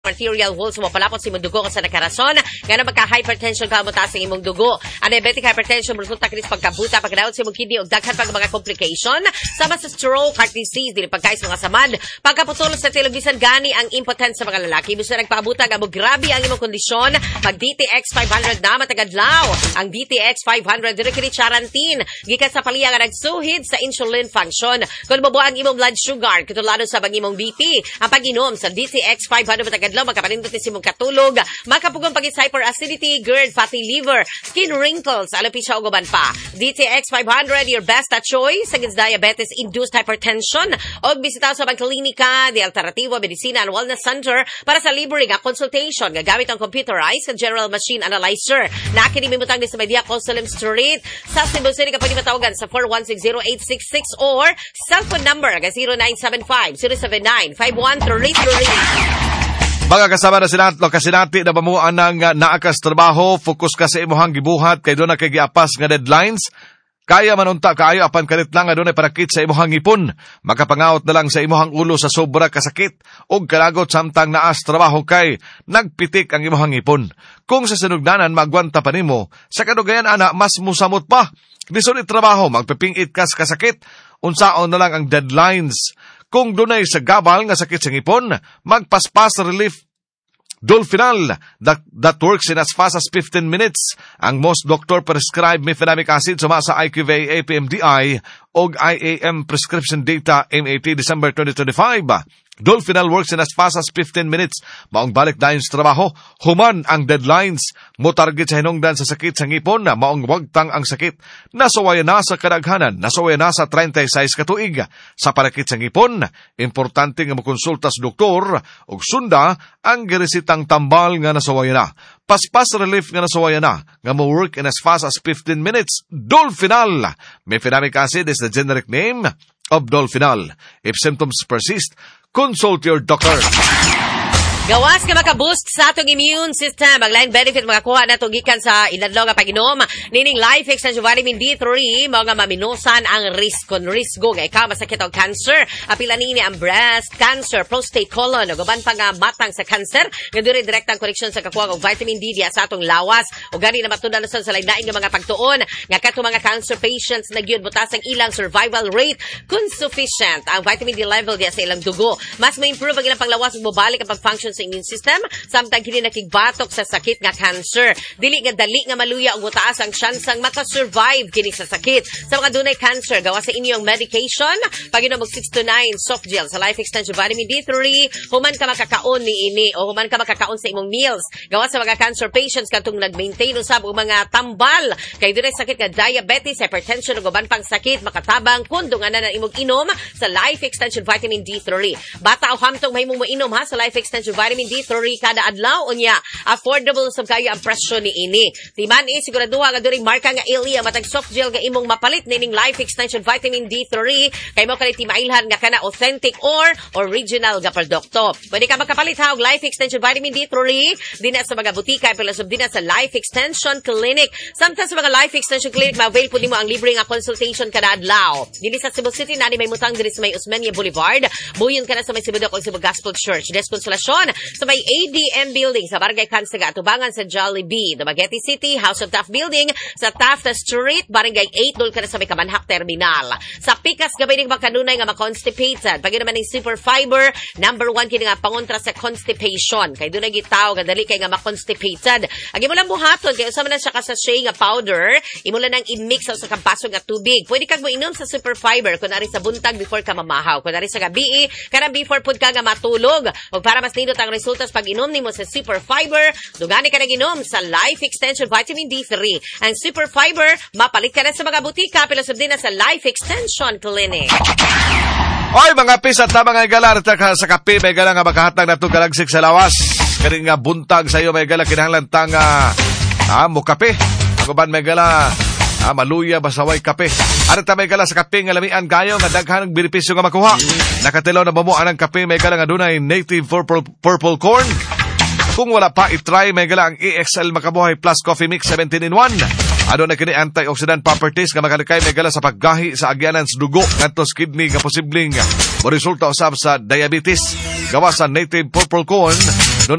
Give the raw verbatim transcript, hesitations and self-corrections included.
arterial walls mo palapot sa imong dugo kasi nakarason nga na magka-hypertension ka mo taas ang imong dugo. Ang diabetic hypertension resulta kini sa pagkabuta, pagkadaot sa imong kidney ug daghan pag mga complication sama sa stroke, heart disease, dili pagkais mga samad, pagkaputol sa tilog bisan gani ang impotence sa mga lalaki. Bisan nagpaabuta nga mo grabe ang imong kondisyon, mag D T X five hundred na matagadlaw. Ang D T X five hundred dili kini charantin gikan sa paliya nga nagsuhid sa insulin function. Kung mabuo ang imong blood sugar, katulad sa bang imong B P, ang pag-inom sa D T X five hundred matagadlaw makapanindot sa imong katulog, makapugong pagis hyperacidity, GERD, fatty liver, skin wrinkles, alopecia ug uban pa. D T X five hundred your best choice against diabetes induced hypertension. Og bisitaw sa bang klinika di Alternativo Medicina and Wellness Center para sa libre nga consultation nga gamit ang computerized general machine analyzer. Nakini mimutang ni sa Media Cosalim Street sa Cebu City kapag matawagan sa four one six zero eight six six or cellphone number ga zero nine seven five zero seven nine five one three three. Mga kasama na sinatlo, kasinati na bamuan ng naakas trabaho, focus ka sa imuhang gibuhat, kay doon na kay giapas nga deadlines, kaya manunta kaayo apan kalit lang nga doon ay parakit sa imuhang ipon, makapangaot na lang sa imuhang ulo sa sobra kasakit, o kalagot samtang naas trabaho kay nagpitik ang imuhang ipon. Kung sa sinugdanan magwanta pa nimo, sa kadugayan ana mas musamot pa, disunit trabaho, magpipingit kas kasakit, unsaon na lang ang deadlines. Kung dunay sa gabal nga sakit sa ngipon, magpaspas relief Dolfinal that, that works in as fast as fifteen minutes. Ang most doctor prescribe mefenamic acid suma sa I Q V A A P M D I o I A M prescription data M A T December twenty twenty-five. Dolfinal works in as fast as fifteen minutes. Maong balik dayon sa trabaho, human ang deadlines. Mo target sa hinungdan sa sakit sa ngipon na maong wagtang ang sakit. Nasawaya na sa kadaghanan, nasawaya na sa thirty-six katuig. Sa parakit sa ngipon, importante nga mokonsulta sa doktor ug sunda ang giresitang tambal nga nasawaya na. Paspas relief nga nasawaya na, nga mo work in as fast as fifteen minutes. Dolfinal. Mefenamic acid is the generic name of Dolfinal. If symptoms persist, consult your doctor. Gawas ka maka-boost sa atong immune system. Ang line benefit makakuha na itong gikan sa inadlaw nga pag-inom. Nining Life Extension Vitamin D three, mga maminosan ang risk. Kung risgo nga ikaw masakit ang cancer, apila nini ang breast cancer, prostate, colon, o gaban pa nga matang sa cancer. Nga doon direktang connection sa kakuha ng vitamin D diya sa atong lawas. O gani na matunan na sa lain-lain nga mga pagtuon. Nga kato mga cancer patients na gyud butas ang ilang survival rate kung sufficient ang vitamin D level diya sa ilang dugo. Mas ma-improve ang ilang panglawas ug mobalik ang pag-function sa immune system, samtang kini nakigbatok sa sakit nga cancer. Dili nga dali nga maluya ug mutaas ang tsansang maka-survive kini sa sakit. Sa mga dunay cancer, gawa sa inyong medication, pag-inom og six to nine soft gel sa Life Extension Vitamin D three, human ka makakaon ni ini o human ka makakaon sa imong meals. Gawa sa mga cancer patients katong nag-maintain usab og mga tambal kay dunay sakit nga diabetes, hypertension ug uban pang sakit makatabang kun dunganan na imong inom sa Life Extension Vitamin D three. Bata o hamtong mahimong mo inom ha sa Life Extension Vitamin D three kada adlaw unya affordable sab kayo ang presyo ni ini. Timan is siguraduha nga during marka nga Ilia matag soft gel nga imong mapalit nining Life Extension Vitamin D three kay mo kay timailhan nga kana authentic or original nga produkto. Pwede ka makapalit ha og Life Extension Vitamin D three dinha sa mga butika pero sub dinha sa Life Extension Clinic. Samtang sa mga Life Extension Clinic ma-avail pud nimo ang libre nga consultation kada adlaw. Dinhi sa Cebu City nani may mutang diri sa may Osmeña Boulevard. Buyon kana sa may Cebu Doc ug Cebu Gospel Church. Des Konsolasyon sa may A D M Building sa Barangay Kansaga, atubangan sa Jollibee. Dumaguete City, House of Taft Building sa Taft Street, Barangay eight, dul ka na sa may Kamanhak Terminal. Sa Pikas, gabay ning makanunay nga ma-constipated. Pag naman ng Super Fiber, number one kini nga pangontra sa constipation. Kay doon na gitaw, kadali kay nga ma-constipated. Agi mo lang buhaton, kaya usama na siya ka sachet nga powder, imo lang nang i-mix sa kabaso nga tubig. Pwede kag mo inom sa Super Fiber, kunwari sa buntag before ka mamahaw. Kunwari sa gabi, kanang before pud ka nga matulog. O para mas nindot ang resultas pag inom nimo sa Super Fiber, dugani ka nag-inom sa Life Extension Vitamin D three. Ang Super Fiber, mapalit ka na sa mga butika, pero subdin na sa Life Extension Clinic. Oy, mga pisat na mga igalar sa kape, may gala nga makahatag na itong kalagsik sa lawas. Kani nga buntag sa iyo, may gala kinahanglan nga ah, mo kape. Aguban may gala ah, maluya, basaway kape. Ano ta may gala sa kape nga lamian kayo nga daghan ng benepisyo nga makuha. Nakatilaw na bamuan ang kape, may gala nga dunay native purple, purple corn. Kung wala pa, itry may gala ang E X L Makabuhay Plus Coffee Mix seventeen in one. Ano na kini antioxidant properties nga makalikay may gala sa paggahi sa agyanan sa dugo ngadto sa kidney nga posibleng mo resulta usab sa diabetes. Gawa sa native purple corn